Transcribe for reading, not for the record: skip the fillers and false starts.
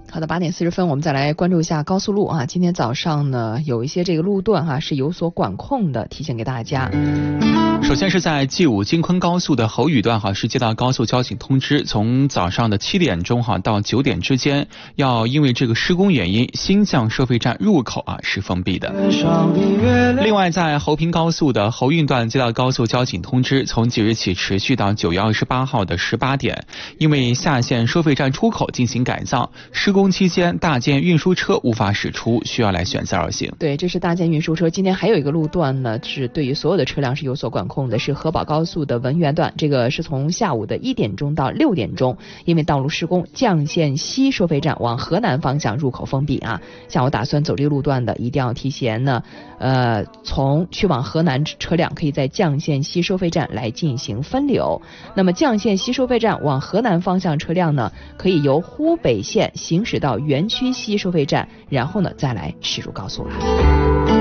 好的，8点40分，我们再来关注一下高速路啊。今天早上呢，有一些这个路段是有所管控的，提醒给大家。 首先是在 G5 京昆高速的侯宇段是接到高速交警通知，从早上的7点钟到9点之间，要因为这个施工原因，新绛收费站入口是封闭的。另外，在侯平高速的侯运段接到高速交警通知，从即日起持续到9月28号的18点，因为下线收费站出口进行改造，施工期间大件运输车无法驶出，需要来选择而行。 对，这是大件运输车。今天还有一个路段呢，是对于所有的车辆是有所管控的，是河宝高速的文源段，这个是从下午的1点钟到6点钟，因为道路施工，绛县西收费站往河南方向入口封闭啊。像我打算走这个路段的，一定要提前呢，从去往河南车辆可以在绛县西收费站来进行分流。那么绛县西收费站往河南方向车辆呢，可以由湖北线行驶到园区西收费站，然后呢再来驶入高速了。